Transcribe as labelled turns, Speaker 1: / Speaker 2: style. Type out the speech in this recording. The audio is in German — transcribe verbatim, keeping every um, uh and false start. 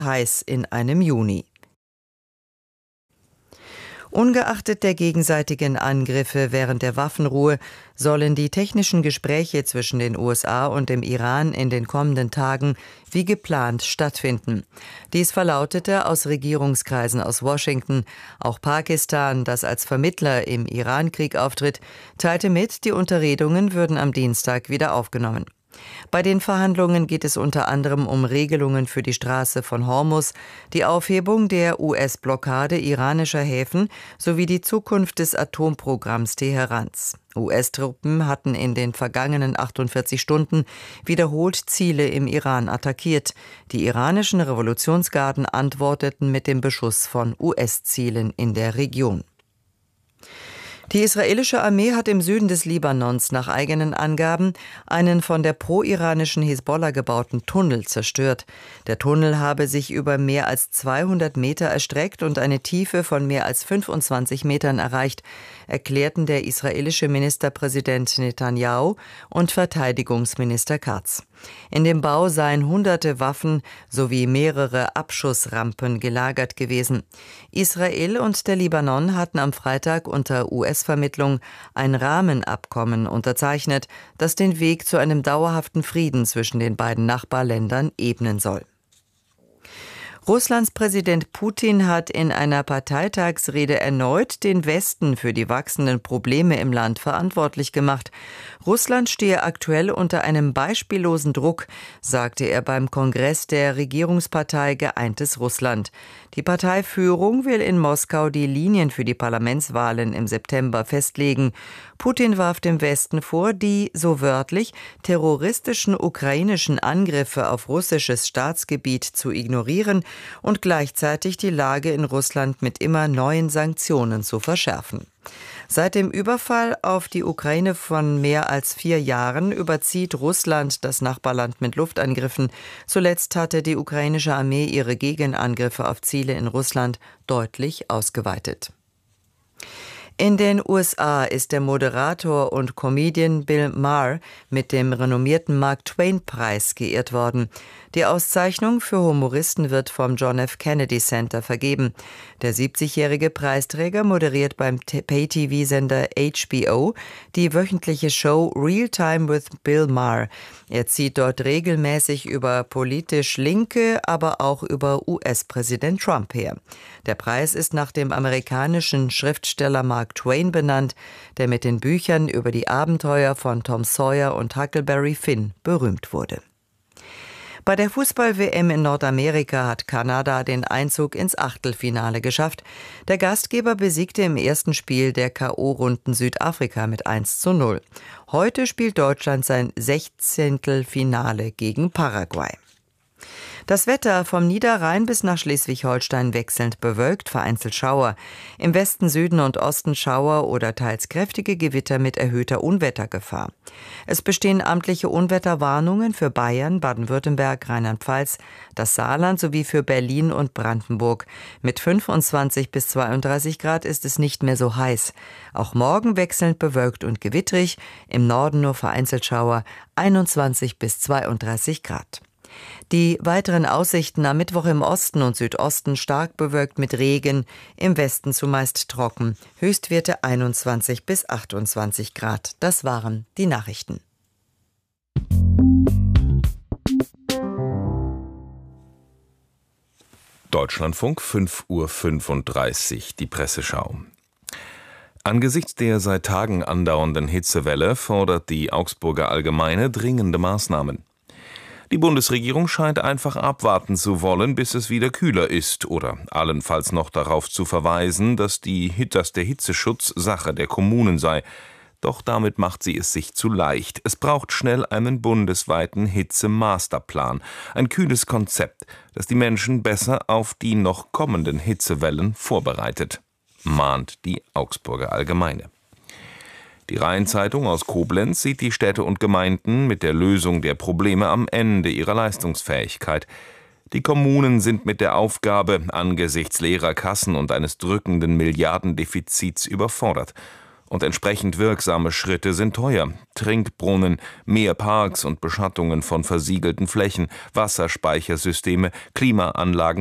Speaker 1: heiß in einem Juni. Ungeachtet der gegenseitigen Angriffe während der Waffenruhe sollen die technischen Gespräche zwischen den U S A und dem Iran in den kommenden Tagen wie geplant stattfinden. Dies verlautete aus Regierungskreisen aus Washington. Auch Pakistan, das als Vermittler im Iran-Krieg auftritt, teilte mit, die Unterredungen würden am Dienstag wieder aufgenommen. Bei den Verhandlungen geht es unter anderem um Regelungen für die Straße von Hormuz, die Aufhebung der U S-Blockade iranischer Häfen sowie die Zukunft des Atomprogramms Teherans. U S-Truppen hatten in den vergangenen achtundvierzig Stunden wiederholt Ziele im Iran attackiert. Die iranischen Revolutionsgarden antworteten mit dem Beschuss von U S-Zielen in der Region. Die israelische Armee hat im Süden des Libanons nach eigenen Angaben einen von der pro-iranischen Hisbollah gebauten Tunnel zerstört. Der Tunnel habe sich über mehr als zweihundert Meter erstreckt und eine Tiefe von mehr als fünfundzwanzig Metern erreicht, erklärten der israelische Ministerpräsident Netanyahu und Verteidigungsminister Katz. In dem Bau seien hunderte Waffen sowie mehrere Abschussrampen gelagert gewesen. Israel und der Libanon hatten am Freitag unter U S-Vermittlung ein Rahmenabkommen unterzeichnet, das den Weg zu einem dauerhaften Frieden zwischen den beiden Nachbarländern ebnen soll. Russlands Präsident Putin hat in einer Parteitagsrede erneut den Westen für die wachsenden Probleme im Land verantwortlich gemacht. Russland stehe aktuell unter einem beispiellosen Druck, sagte er beim Kongress der Regierungspartei Geeintes Russland. Die Parteiführung will in Moskau die Linien für die Parlamentswahlen im September festlegen. Putin warf dem Westen vor, die, so wörtlich, terroristischen ukrainischen Angriffe auf russisches Staatsgebiet zu ignorieren und gleichzeitig die Lage in Russland mit immer neuen Sanktionen zu verschärfen. Seit dem Überfall auf die Ukraine von mehr als vier Jahren überzieht Russland das Nachbarland mit Luftangriffen. Zuletzt hatte die ukrainische Armee ihre Gegenangriffe auf Ziele in Russland deutlich ausgeweitet. In den U S A ist der Moderator und Comedian Bill Maher mit dem renommierten Mark-Twain-Preis geehrt worden. Die Auszeichnung für Humoristen wird vom John F. Kennedy Center vergeben. Der siebzigjährige Preisträger moderiert beim Pay-T V-Sender H B O die wöchentliche Show Real Time with Bill Maher. Er zieht dort regelmäßig über politisch Linke, aber auch über U S-Präsident Trump her. Der Preis ist nach dem amerikanischen Schriftsteller Mark Twain benannt, der mit den Büchern über die Abenteuer von Tom Sawyer und Huckleberry Finn berühmt wurde. Bei der Fußball-W M in Nordamerika hat Kanada den Einzug ins Achtelfinale geschafft. Der Gastgeber besiegte im ersten Spiel der K O-Runden Südafrika mit eins zu null. Heute spielt Deutschland sein Sechzehntelfinale gegen Paraguay. Das Wetter vom Niederrhein bis nach Schleswig-Holstein wechselnd bewölkt, vereinzelt Schauer. Im Westen, Süden und Osten Schauer oder teils kräftige Gewitter mit erhöhter Unwettergefahr. Es bestehen amtliche Unwetterwarnungen für Bayern, Baden-Württemberg, Rheinland-Pfalz, das Saarland sowie für Berlin und Brandenburg. Mit fünfundzwanzig bis zweiunddreißig Grad ist es nicht mehr so heiß. Auch morgen wechselnd bewölkt und gewittrig, im Norden nur vereinzelt Schauer, einundzwanzig bis zweiunddreißig Grad. Die weiteren Aussichten am Mittwoch im Osten und Südosten stark bewölkt mit Regen, im Westen zumeist trocken, Höchstwerte einundzwanzig bis achtundzwanzig Grad. Das waren die Nachrichten.
Speaker 2: Deutschlandfunk, fünf Uhr fünfunddreißig, die Presseschau. Angesichts der seit Tagen andauernden Hitzewelle fordert die Augsburger Allgemeine dringende Maßnahmen. Die Bundesregierung scheint einfach abwarten zu wollen, bis es wieder kühler ist oder allenfalls noch darauf zu verweisen, dass, die, dass der Hitzeschutz Sache der Kommunen sei. Doch damit macht sie es sich zu leicht. Es braucht schnell einen bundesweiten Hitzemasterplan, ein kühles Konzept, das die Menschen besser auf die noch kommenden Hitzewellen vorbereitet, mahnt die Augsburger Allgemeine. Die Rhein-Zeitung aus Koblenz sieht die Städte und Gemeinden mit der Lösung der Probleme am Ende ihrer Leistungsfähigkeit. Die Kommunen sind mit der Aufgabe angesichts leerer Kassen und eines drückenden Milliardendefizits überfordert. Und entsprechend wirksame Schritte sind teuer. Trinkbrunnen, mehr Parks und Beschattungen von versiegelten Flächen, Wasserspeichersysteme, Klimaanlagen